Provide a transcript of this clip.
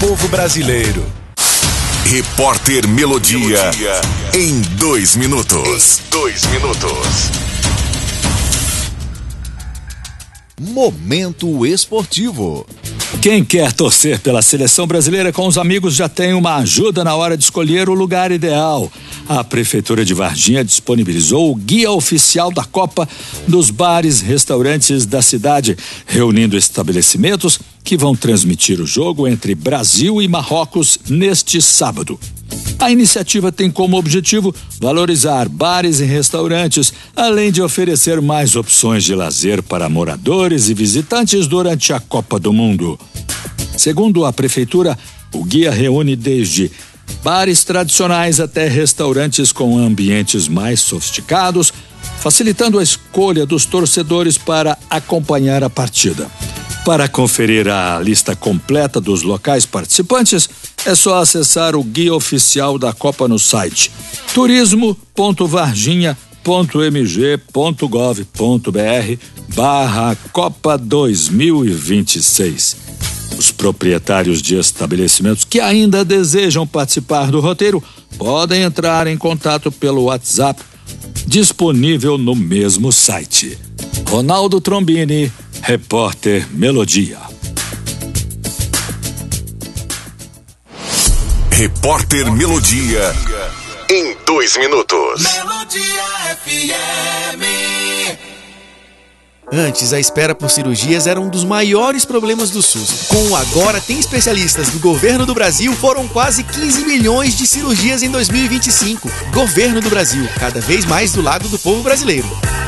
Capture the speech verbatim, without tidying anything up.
povo brasileiro. Repórter Melodia, Melodia. Em dois minutos. Em dois minutos. Momento esportivo. Quem quer torcer pela seleção brasileira com os amigos já tem uma ajuda na hora de escolher o lugar ideal. A Prefeitura de Varginha disponibilizou o guia oficial da Copa dos bares e restaurantes da cidade, reunindo estabelecimentos que vão transmitir o jogo entre Brasil e Marrocos neste sábado. A iniciativa tem como objetivo valorizar bares e restaurantes, além de oferecer mais opções de lazer para moradores e visitantes durante a Copa do Mundo. Segundo a Prefeitura, o guia reúne desde bares tradicionais até restaurantes com ambientes mais sofisticados, facilitando a escolha dos torcedores para acompanhar a partida. Para conferir a lista completa dos locais participantes, é só acessar o guia oficial da Copa no site turismo ponto varginha ponto m g ponto gov ponto b r barra Copa dois mil e vinte e seis. Os proprietários de estabelecimentos que ainda desejam participar do roteiro podem entrar em contato pelo WhatsApp disponível no mesmo site. Ronaldo Trombini, Repórter Melodia. Repórter Melodia, em dois minutos. Melodia F M. Antes, a espera por cirurgias era um dos maiores problemas do SUS. Com o Agora Tem Especialistas do Governo do Brasil, foram quase quinze milhões de cirurgias em dois mil e vinte e cinco. Governo do Brasil, cada vez mais do lado do povo brasileiro.